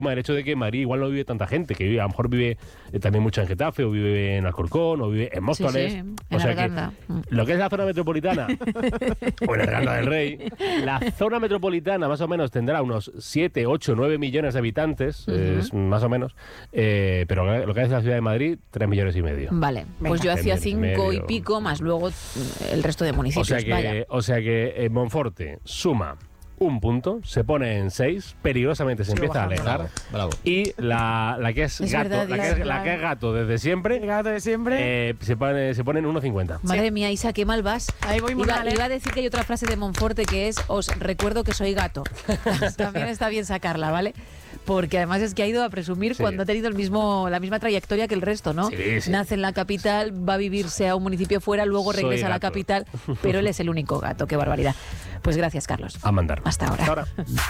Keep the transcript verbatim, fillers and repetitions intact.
el hecho de que en Madrid igual no vive tanta gente, que vive, a lo mejor vive eh, también mucho en Getafe, o vive en Alcorcón, o vive en Móstoles. Sí, sí, en o sea que Arganda. lo que es la zona metropolitana, o en Arganda del Rey, la zona metropolitana más o menos tendrá unos siete, ocho, nueve millones de habitantes, uh-huh. eh, es más o menos, eh, pero lo que es la ciudad de Madrid, tres millones y medio. Vale, pues yo hacía cinco y pico, más luego el resto de municipios. O sea que, vaya. O sea que eh, Monforte suma un punto, se pone en seis, peligrosamente se Sí, empieza bajando. a alejar. Bravo, bravo. Y la, la que es, Es gato, verdad, la, que es es, la que es gato desde siempre, El gato de siempre. eh, se, pone, se pone en uno cincuenta. Madre sí. mía, Isa, qué mal vas. Ahí voy muy iba, mal, ¿eh? iba a decir que hay otra frase de Monforte que es: os recuerdo que soy gato. También está bien sacarla, ¿vale? Porque además es que ha ido a presumir sí. cuando ha tenido el mismo, la misma trayectoria que el resto, ¿no? Sí, sí. Nace en la capital, va a vivirse a un municipio fuera, luego Soy regresa gato. a la capital, pero él es el único gato. Qué barbaridad. Pues gracias, Carlos. A mandar. Hasta ahora. Hasta ahora.